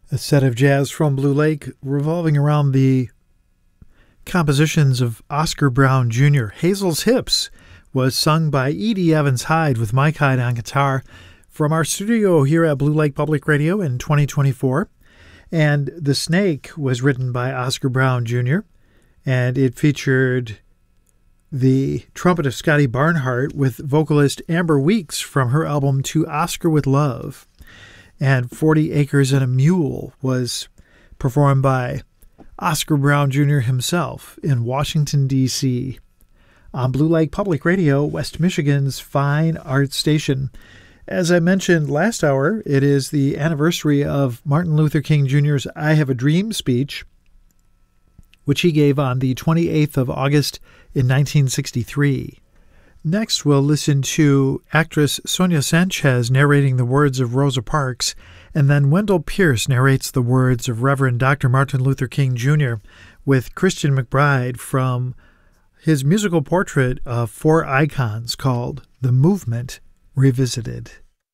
A set of jazz from Blue Lake revolving around the compositions of Oscar Brown Jr. Hazel's Hips was sung by Edie Evans Hyde with Mike Hyde on guitar from our studio here at Blue Lake Public Radio in 2024. And The Snake was written by Oscar Brown Jr. and it featured the trumpet of Scotty Barnhart with vocalist Amber Weeks from her album To Oscar with Love. And 40 Acres and a Mule was performed by Oscar Brown Jr. himself in Washington, D.C. on Blue Lake Public Radio, West Michigan's fine art station. As I mentioned last hour, it is the anniversary of Martin Luther King Jr.'s I Have a Dream speech, which he gave on the 28th of August in 1963. Next, we'll listen to actress Sonia Sanchez narrating the words of Rosa Parks, and then Wendell Pierce narrates the words of Reverend Dr. Martin Luther King Jr. with Christian McBride from his musical portrait of four icons called The Movement Revisited.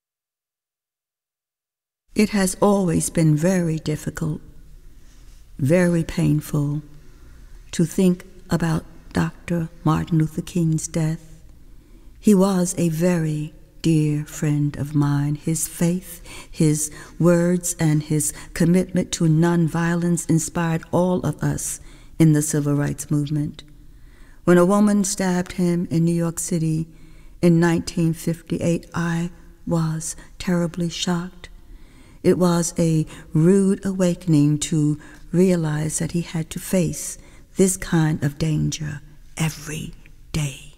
It has always been very difficult, very painful to think about Dr. Martin Luther King's death. He was a very dear friend of mine. His faith, his words, and his commitment to nonviolence inspired all of us in the civil rights movement. When a woman stabbed him in New York City in 1958, I was terribly shocked. It was a rude awakening to realize that he had to face this kind of danger every day.